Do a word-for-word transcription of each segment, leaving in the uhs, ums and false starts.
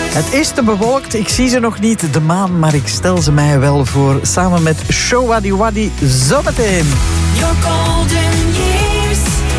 Het is te bewolkt, ik zie ze nog niet, de maan, maar ik stel ze mij wel voor. Samen met Show Waddy Waddy, zometeen. Your golden years.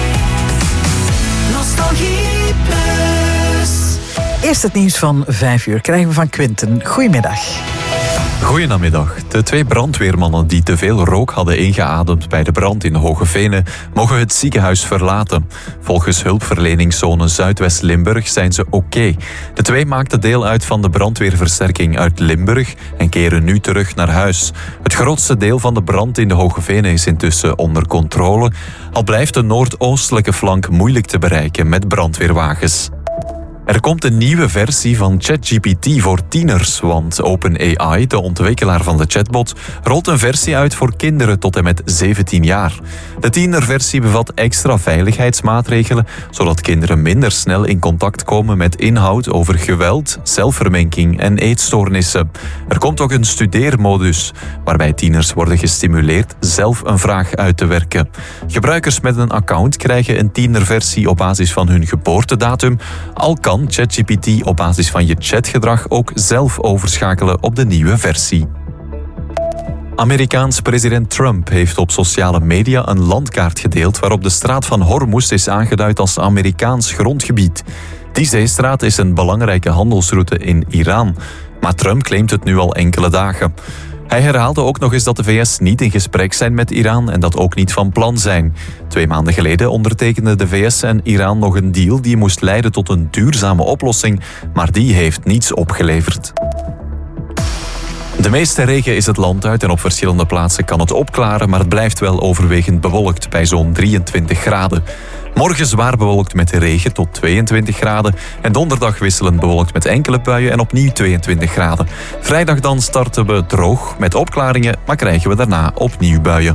Nostalgie plus. Eerst het nieuws van vijf uur krijgen we van Quinten. Goedemiddag. Goedenamiddag. De twee brandweermannen die te veel rook hadden ingeademd bij de brand in Hoogevenen mogen het ziekenhuis verlaten. Volgens hulpverleningszone Zuidwest-Limburg zijn ze oké. De twee maakten deel uit van de brandweerversterking uit Limburg en keren nu terug naar huis. Het grootste deel van de brand in de Hoogevenen is intussen onder controle, al blijft de noordoostelijke flank moeilijk te bereiken met brandweerwagens. Er komt een nieuwe versie van ChatGPT voor tieners, want OpenAI, de ontwikkelaar van de chatbot, rolt een versie uit voor kinderen tot en met zeventien jaar. De tienerversie bevat extra veiligheidsmaatregelen, zodat kinderen minder snel in contact komen met inhoud over geweld, zelfverminking en eetstoornissen. Er komt ook een studeermodus, waarbij tieners worden gestimuleerd zelf een vraag uit te werken. Gebruikers met een account krijgen een tienerversie op basis van hun geboortedatum, al kan ChatGPT op basis van je chatgedrag ook zelf overschakelen op de nieuwe versie. Amerikaans president Trump heeft op sociale media een landkaart gedeeld waarop de straat van Hormuz is aangeduid als Amerikaans grondgebied. Die zeestraat is een belangrijke handelsroute in Iran, maar Trump claimt het nu al enkele dagen. Hij herhaalde ook nog eens dat de V S niet in gesprek zijn met Iran en dat ook niet van plan zijn. Twee maanden geleden ondertekenden de V S en Iran nog een deal die moest leiden tot een duurzame oplossing, maar die heeft niets opgeleverd. De meeste regen is het land uit en op verschillende plaatsen kan het opklaren, maar het blijft wel overwegend bewolkt bij zo'n drieëntwintig graden. Morgen zwaar bewolkt met regen tot tweeëntwintig graden en donderdag wisselend bewolkt met enkele buien en opnieuw tweeëntwintig graden. Vrijdag dan starten we droog met opklaringen, maar krijgen we daarna opnieuw buien.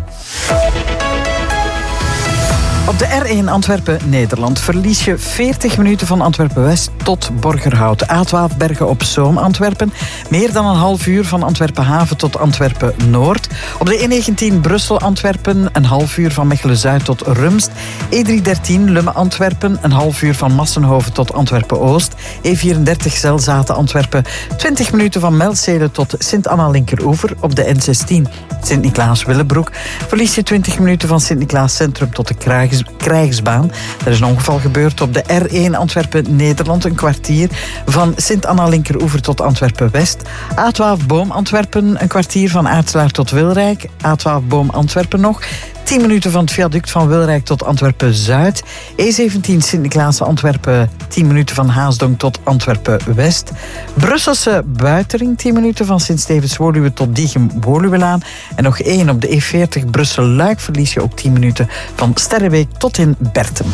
Op de R één Antwerpen-Nederland verlies je veertig minuten van Antwerpen-West tot Borgerhout. A twaalf Bergen op Zoom Antwerpen. Meer dan een half uur van Antwerpen-Haven tot Antwerpen-Noord. Op de E negentien Brussel-Antwerpen een half uur van Mechelen-Zuid tot Rumst. E driehonderddertien Lummen-Antwerpen een half uur van Massenhoven tot Antwerpen-Oost. E vierendertig Zelzaten-Antwerpen twintig minuten van Melzele tot Sint-Anna-Linkeroever. Op de N zestien Sint-Niklaas-Willebroek verlies je twintig minuten van Sint-Niklaas-Centrum tot de Krijgs Krijgsbaan. Er is een ongeval gebeurd op de R één Antwerpen-Nederland. Een kwartier van Sint-Anna-Linkeroever tot Antwerpen-West. A twaalf Boom-Antwerpen, een kwartier van Aartselaar tot Wilrijk. A twaalf Boom-Antwerpen nog. tien minuten van het viaduct van Wilrijk tot Antwerpen-Zuid. E zeventien Sint-Niklaas-Antwerpen, tien minuten van Haasdonk tot Antwerpen-West. Brusselse Buitering, tien minuten van Sint-Stevens-Woluwe tot Diegem-Woluwelaan. En nog één op de E veertig Brussel-Luik verlies je ook tien minuten van Sterrenbeek tot in Bertem.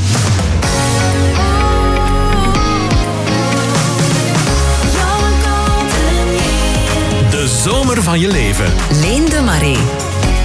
De zomer van je leven. Leen de Marais.